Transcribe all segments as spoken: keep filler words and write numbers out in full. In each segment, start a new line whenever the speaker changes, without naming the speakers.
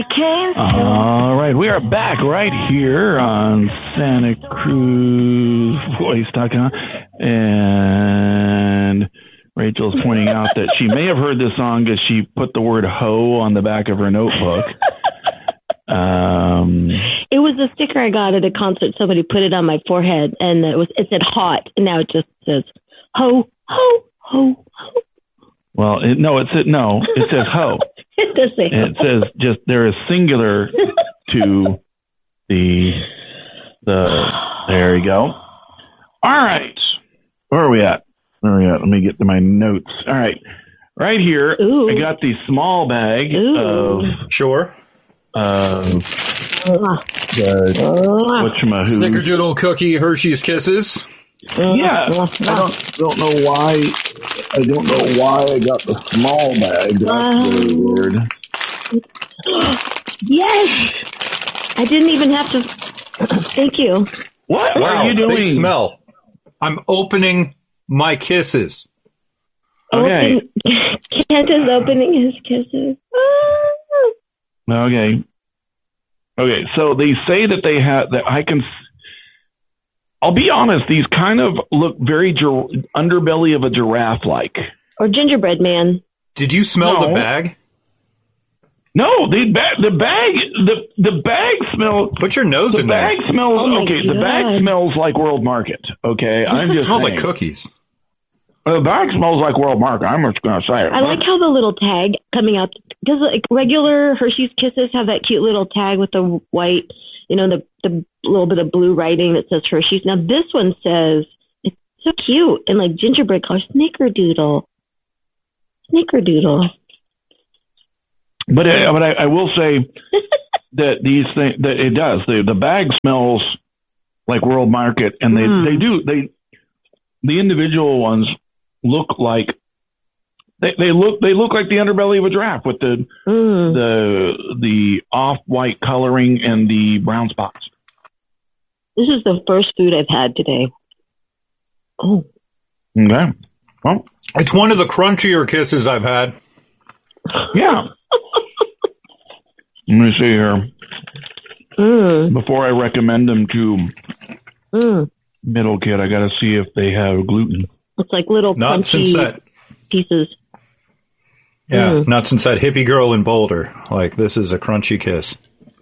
All right, we are back right here on Santa Cruz Voice dot com, and Rachel's pointing out that she may have heard this song because she put the word "ho" on the back of her notebook. Um,
it was a sticker I got at a concert. Somebody put it on my forehead, and it was it said "hot," and now it just says "ho, ho, ho, ho."
Well, it, no, it said no. It says "ho."
It does say.
It says just there is singular to the the. There you go. All right, where are we at? Where are we at? Let me get to my notes. All right, right here.
Ooh.
I got the small bag
Ooh.
of
sure.
Of the whatchamahoos.
Snickerdoodle cookie Hershey's Kisses.
Yeah, I don't don't know why. I don't know why I got the small bag. That's really weird.
Yes, I didn't even have to. Thank you.
What?
Wow,
what are you doing?
They smell. I'm opening my kisses.
Okay.
Open, Kent is opening his kisses.
Okay. Okay. So they say that they have that I can. I'll be honest. These kind of look very gir- underbelly of a giraffe like.
Or gingerbread man.
Did you smell
no.
the bag?
No, the bag. The bag. The the bag smells.
Put your nose
the
in
bag
there.
smells.
Oh
okay,
God.
the bag smells like World Market. Okay, I'm just.
It smells
saying.
like cookies.
The bag smells like World Market. I'm just going to say it.
I like how the little tag coming out. Does like regular Hershey's Kisses have that cute little tag with the white, you know, the the little bit of blue writing that says Hershey's? Now this one says, it's so cute, and like gingerbread color, Snickerdoodle. Snickerdoodle.
But uh, but I, I will say that these things that it does. The the bag smells like World Market, and they, mm. they do they the individual ones look like they, they look they look like the underbelly of a giraffe with the mm. the the off white coloring and the brown spots.
This is the first food I've had today. Oh.
Okay. Well,
it's one of the crunchier kisses I've had.
Yeah. Let me see here.
Mm.
Before I recommend them to
mm.
middle kid, I got to see if they have gluten.
It's like little
nuts
crunchy
and set.
pieces.
Yeah,
mm.
nuts and set. Hippie girl in Boulder. Like, this is a crunchy kiss.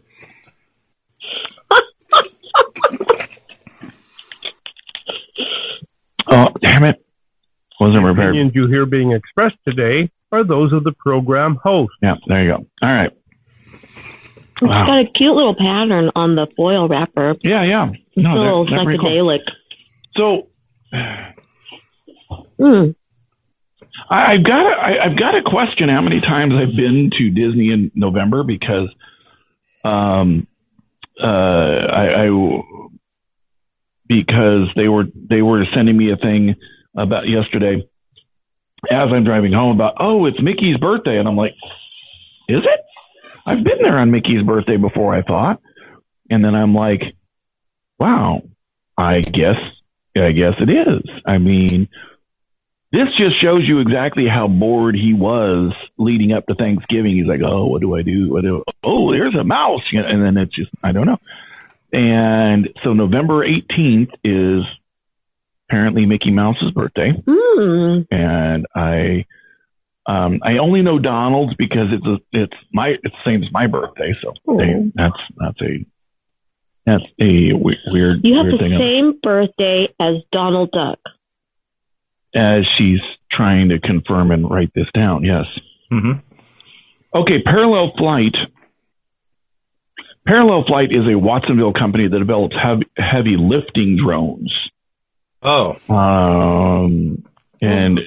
Oh, damn it. Wasn't prepared.
The opinions you hear being expressed today are those of the program host.
Yeah, there you go. All right.
It's wow. got a cute little pattern on the foil wrapper.
Yeah, yeah.
It's no, a little psychedelic.
Cool. So,
mm.
I, I've got a, I, I've got to question how many times I've been to Disney in November because, um, uh, I, I because they were they were sending me a thing about yesterday as I'm driving home about oh it's Mickey's birthday, and I'm like, is it? I've been there on Mickey's birthday before, I thought. And then I'm like, wow, I guess, I guess it is. I mean, this just shows you exactly how bored he was leading up to Thanksgiving. He's like, oh, what do I do? What do oh, there's a mouse. And then it's just, I don't know. And so November eighteenth is apparently Mickey Mouse's birthday.
Mm.
And I... Um, I only know Donald's because it's a, it's my it's the same as my birthday, so they, that's that's a that's a w- weird.
You have
weird
the
thing
same of, birthday as Donald Duck.
As she's trying to confirm and write this down, yes.
Mm-hmm.
Okay, Parallel Flight. Parallel Flight is a Watsonville company that develops heavy, heavy lifting drones.
Oh,
um, and.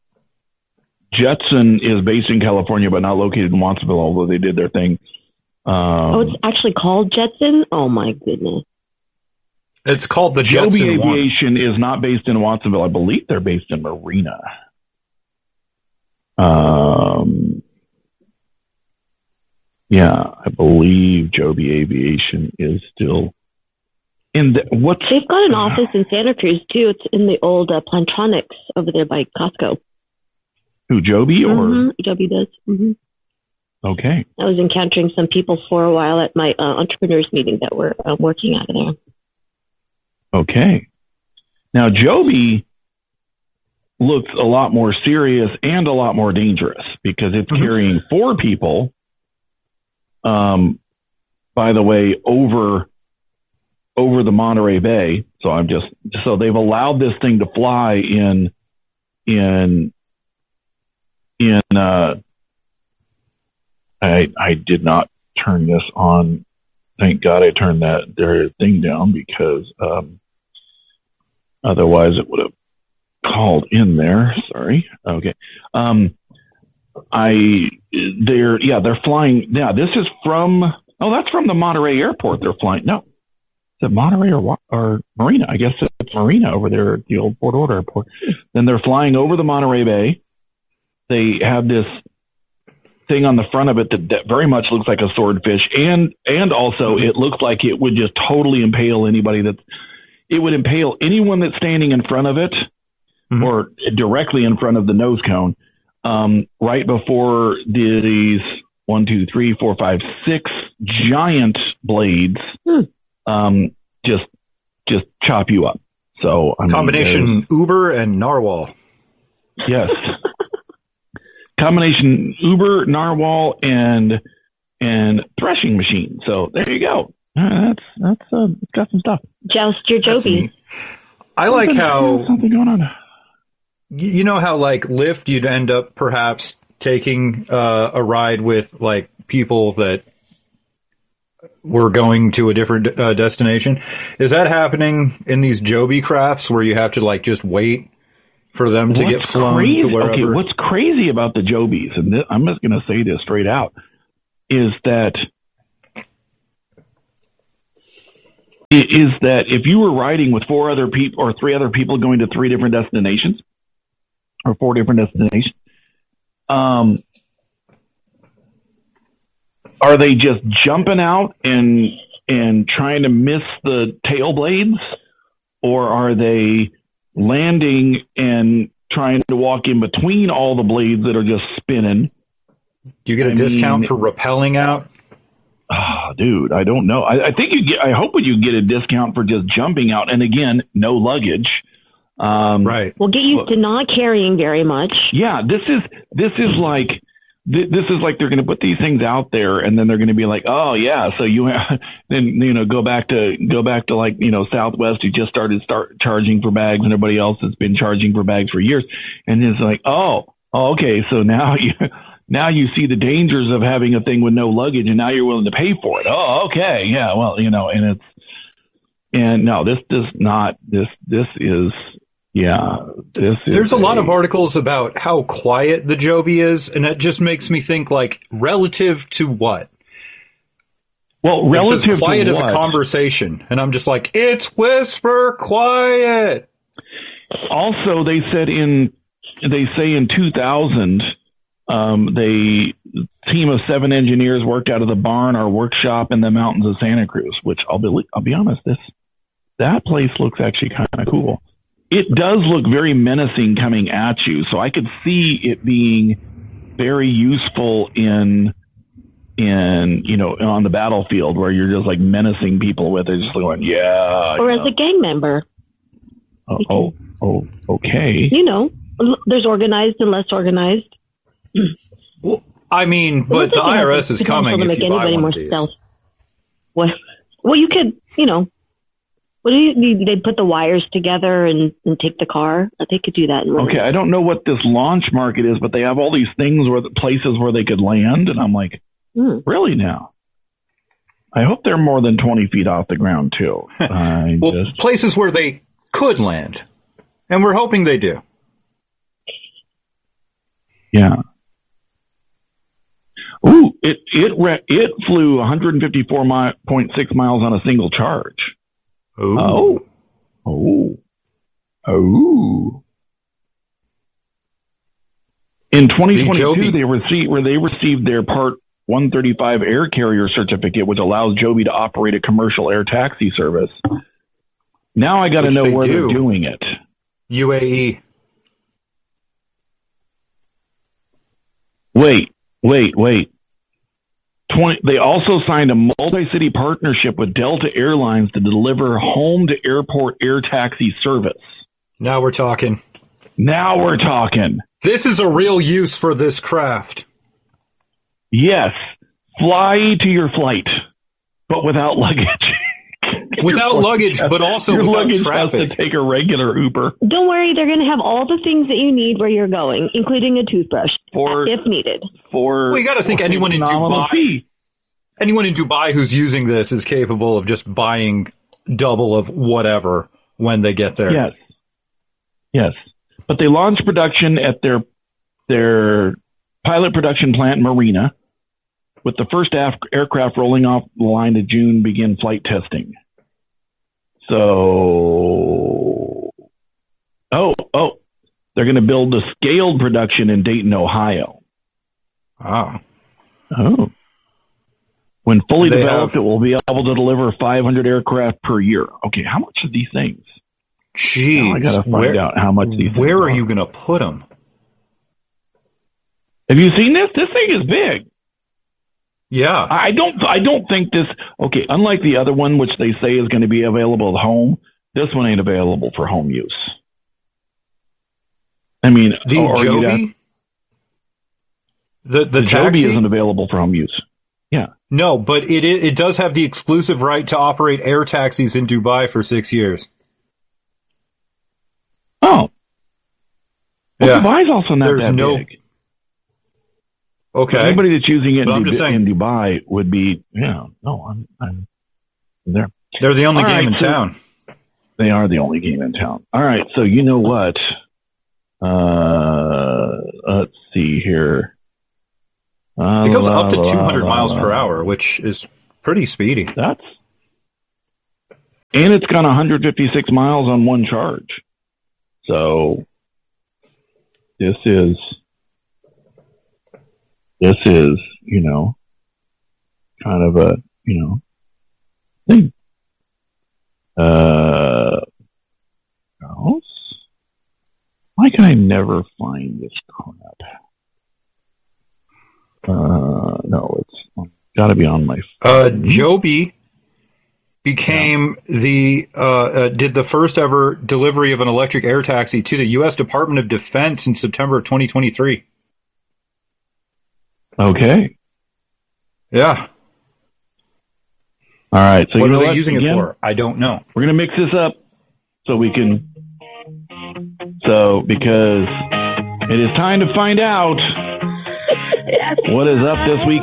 Jetson is based in California, but not located in Watsonville, although they did their thing. Um,
oh, it's actually called Jetson? Oh, my goodness.
It's called the
Joby
Jetson
Aviation
one.
Is not based in Watsonville. I believe they're based in Marina. Um, yeah, I believe Joby Aviation is still in the, what's...
They've got an office in Santa Cruz, too. It's in the old uh, Plantronics over there by Costco.
Who, Joby? Or
mm-hmm. Joby does. Mm-hmm.
Okay.
I was encountering some people for a while at my uh, entrepreneurs meeting that were uh, working out of there.
Okay. Now, Joby looks a lot more serious and a lot more dangerous because it's mm-hmm. carrying four people, um, by the way, over over the Monterey Bay. So I'm just so they've allowed this thing to fly in in in uh I I did not turn this on. Thank God I turned that their thing down because um otherwise it would have called in there. Sorry. Okay. Um I they're yeah, they're flying yeah, this is from oh that's from the Monterey Airport they're flying. No. Is it Monterey or or Marina? I guess it's Marina over there at the old Port Order Airport. Then they're flying over the Monterey Bay. They have this thing on the front of it that, that very much looks like a swordfish, and and also it looks like it would just totally impale anybody that it would impale anyone that's standing in front of it mm-hmm. or directly in front of the nose cone. Um, right before these one, two, three, four, five, six giant blades. Hmm. Um, just, just chop you up. So I
combination
mean,
Uber and Narwhal.
Yes. Combination Uber, Narwhal, and, and threshing machine. So there you go. Uh, that's, that's, uh, it's got some stuff.
Joust your Joby.
I like
something,
how,
something going on.
You know how like Lyft, you'd end up perhaps taking, uh, a ride with like people that, we're going to a different uh, destination. Is that happening in these Joby crafts where you have to like just wait for them to
what's
get flown
crazy,
to wherever?
Okay, what's crazy about the Jobies, and this, I'm just going to say this straight out, is that is that if you were riding with four other people or three other people going to three different destinations or four different destinations, um. Are they just jumping out and and trying to miss the tail blades, or are they landing and trying to walk in between all the blades that are just spinning?
Do you get a I discount mean, for rappelling out?
Oh, dude, I don't know. I, I think you get. I hope you get a discount for just jumping out, and again, no luggage. Um,
right.
We'll get used to not carrying very much.
Yeah, this is this is like. This is like they're going to put these things out there, and then they're going to be like, "Oh yeah, so you have, then you know go back to go back to like you know Southwest who just started start charging for bags, and everybody else has been charging for bags for years." And it's like, "Oh, oh okay, so now you now you see the dangers of having a thing with no luggage, and now you're willing to pay for it." Oh, okay, yeah, well, you know, and it's and no, this does not this this is. Yeah, this
there's
is
a lot of articles about how quiet the Joby is, and that just makes me think like relative to what?
Well, relative
to quiet
to
as
what?
A conversation, and I'm just like, it's whisper quiet.
Also, they said in they say in two thousand, um, they team of seven engineers worked out of the barn or workshop in the mountains of Santa Cruz. Which I'll be I'll be honest, this that place looks actually kind of cool. It does look very menacing coming at you, so I could see it being very useful in, in you know, on the battlefield where you're just like menacing people with it, just going, yeah.
Or as
know.
a gang member.
Uh, oh, oh, okay.
You know, there's organized and less organized.
Well, I mean, but the I R S is coming if you buy one of these.
Stealth. Well, well, you could, you know. What do you? They put the wires together and, and take the car. They could do that.
Okay, I don't know what this launch market is, but they have all these things where the places where they could land, and I'm like, mm. really now? I hope they're more than twenty feet off the ground too. I
well,
just...
places where they could land, and we're hoping they do.
Yeah. Ooh, it it re- it flew one hundred fifty-four point six miles on a single charge.
Oh.
Oh. Oh. In twenty twenty-two, they received where they received their Part one thirty-five air carrier certificate, which allows Joby to operate a commercial air taxi service. Now I got to know where do. they're doing it.
U A E.
Wait, wait, wait. twenty, they also signed a multi-city partnership with Delta Airlines to deliver home-to-airport air taxi service.
Now we're talking.
Now we're talking.
This is a real use for this craft.
Yes. Fly to your flight, but without luggage.
Without luggage,
has,
but also
your
without
luggage
traffic.
has to take a regular Uber.
Don't worry, they're going to have all the things that you need where you're going, including a toothbrush,
For,
if needed.
For
well, you got to think anyone in Dubai,
fee.
anyone in Dubai who's using this is capable of just buying double of whatever when they get there.
Yes, yes. But they launched production at their their pilot production plant in Marina, with the first af- aircraft rolling off the line to June begin flight testing. So, oh, oh, they're going to build a scaled production in Dayton, Ohio.
Oh.
Oh. When fully
They
developed,
have-
it will be able to deliver five hundred aircraft per year. Okay, how much are these things?
Jeez.
Now I got to find
where,
out how much these things
Where are
are.
you going to put them?
Have you seen this? This thing is big.
Yeah.
I don't. I don't think this. Okay, unlike the other one, which they say is going to be available at home, this one ain't available for home use. I mean,
The
or you'd have-
Joby? The, the,
the
taxi?
Joby isn't available for home use. Yeah.
No, but it it does have the exclusive right to operate air taxis in Dubai for six years.
Oh. Well,
Yeah.
Dubai's also not
There's
that
no-
big.
Okay.
Anybody that's using it
But I'm
in,
just
Du-
saying-
in Dubai would be, yeah, no, I'm, I'm there.
They're the only
All
game
right,
in
so-
town.
They are the only game in town. All right, so you know what? Uh, let's see here. Uh,
It goes up to
la, la,
two hundred
la,
miles
la.
per hour, which is pretty speedy.
That's and it's got one hundred fifty-six miles on one charge. So this is this is you know kind of a you know thing. Uh, else? Why can I never find this crap? Uh, no, it's got to be on my
Uh,
phone.
Joby became the uh, uh, did the first ever delivery of an electric air taxi to the U S Department of Defense in September of twenty twenty-three.
Okay.
Yeah.
All right. So
what
you know
are they
what?
using
Again,
it for? I don't know.
We're gonna mix this up so we can. So because it is time to find out
Yes.
what is up this week